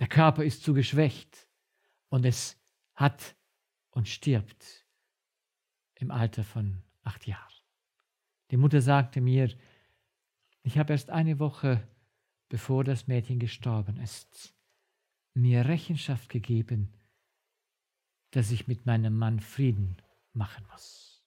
Der Körper ist zu geschwächt und es hat und stirbt im Alter von 8 Jahren. Die Mutter sagte mir, ich habe erst eine Woche, bevor das Mädchen gestorben ist, mir Rechenschaft gegeben, dass ich mit meinem Mann Frieden machen muss.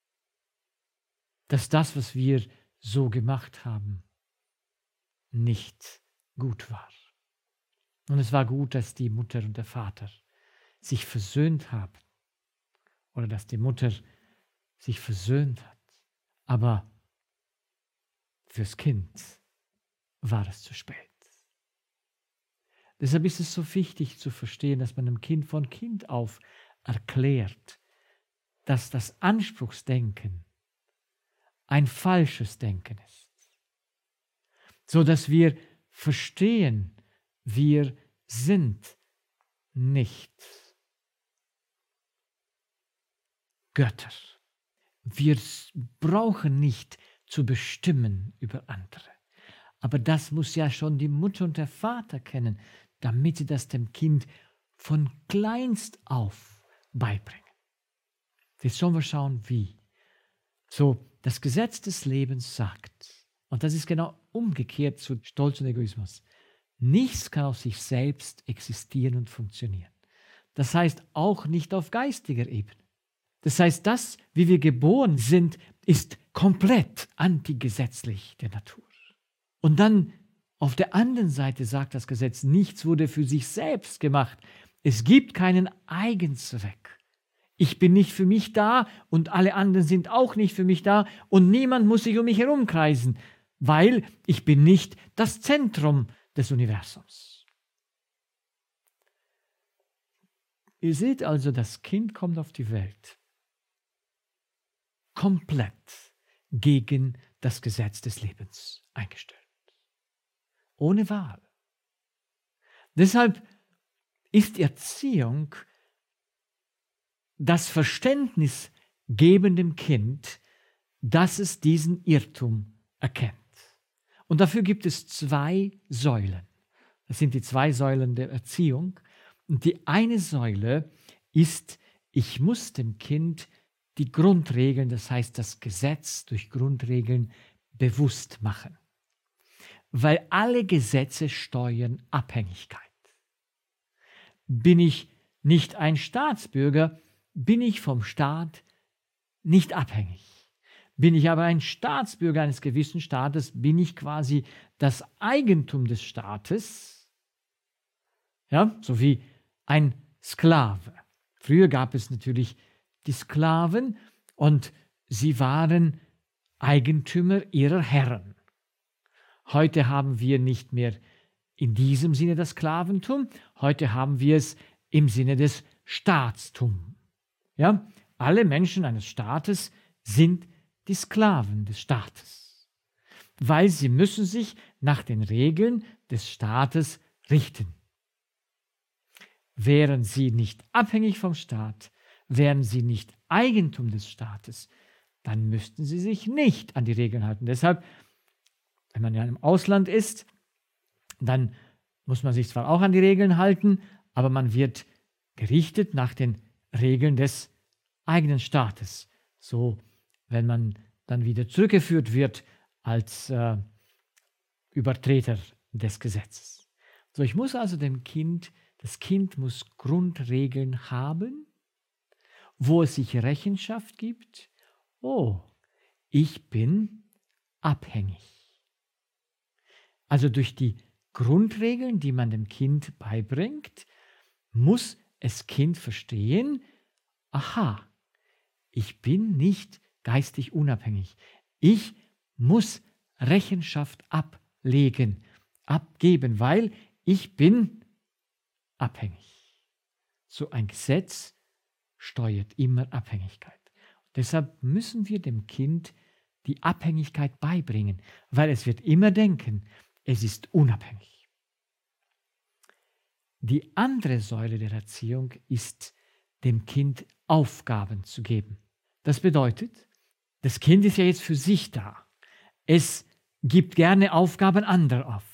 Dass das, was wir so gemacht haben, nicht gut war. Und es war gut, dass die Mutter und der Vater sich versöhnt haben oder dass die Mutter sich versöhnt hat. Aber fürs Kind war es zu spät. Deshalb ist es so wichtig zu verstehen, dass man dem Kind von Kind auf erklärt, dass das Anspruchsdenken ein falsches Denken ist. So dass wir verstehen, wir sind nicht Götter. Wir brauchen nicht zu bestimmen über andere. Aber das muss ja schon die Mutter und der Vater kennen, damit sie das dem Kind von kleinst auf beibringen. Jetzt sollen wir schauen, wie. So, das Gesetz des Lebens sagt, und das ist genau umgekehrt zu Stolz und Egoismus, nichts kann auf sich selbst existieren und funktionieren. Das heißt auch nicht auf geistiger Ebene. Das heißt, das, wie wir geboren sind, ist komplett antigesetzlich der Natur. Und dann auf der anderen Seite sagt das Gesetz, nichts wurde für sich selbst gemacht. Es gibt keinen Eigenzweck. Ich bin nicht für mich da und alle anderen sind auch nicht für mich da und niemand muss sich um mich herumkreisen, weil ich bin nicht das Zentrum des Universums. Ihr seht also, das Kind kommt auf die Welt komplett gegen das Gesetz des Lebens eingestellt. Ohne Wahl. Deshalb ist Erziehung das Verständnis geben dem Kind, dass es diesen Irrtum erkennt. Und dafür gibt es 2 Säulen. Das sind die 2 Säulen der Erziehung. Und die eine Säule ist, ich muss dem Kind die Grundregeln, das heißt das Gesetz durch Grundregeln bewusst machen. Weil alle Gesetze steuern Abhängigkeit. Bin ich nicht ein Staatsbürger, bin ich vom Staat nicht abhängig. Bin ich aber ein Staatsbürger eines gewissen Staates, bin ich quasi das Eigentum des Staates, ja, so wie ein Sklave. Früher gab es natürlich die Sklaven und sie waren Eigentümer ihrer Herren. Heute haben wir nicht mehr in diesem Sinne das Sklaventum, heute haben wir es im Sinne des Staatstums. Ja? Alle Menschen eines Staates sind die Sklaven des Staates, weil sie müssen sich nach den Regeln des Staates richten. Wären sie nicht abhängig vom Staat, wären sie nicht Eigentum des Staates, dann müssten sie sich nicht an die Regeln halten. Deshalb, wenn man ja im Ausland ist, dann muss man sich zwar auch an die Regeln halten, aber man wird gerichtet nach den Regeln des eigenen Staates. So, wenn man dann wieder zurückgeführt wird als Übertreter des Gesetzes. So, ich muss also das Kind muss Grundregeln haben, wo es sich Rechenschaft gibt. Oh, ich bin abhängig. Also durch die Grundregeln, die man dem Kind beibringt, muss das Kind verstehen, aha, ich bin nicht geistig unabhängig. Ich muss Rechenschaft abgeben, weil ich bin abhängig. So ein Gesetz steuert immer Abhängigkeit. Deshalb müssen wir dem Kind die Abhängigkeit beibringen, weil es wird immer denken, es ist unabhängig. Die andere Säule der Erziehung ist, dem Kind Aufgaben zu geben. Das bedeutet, das Kind ist ja jetzt für sich da. Es gibt gerne Aufgaben anderer auf.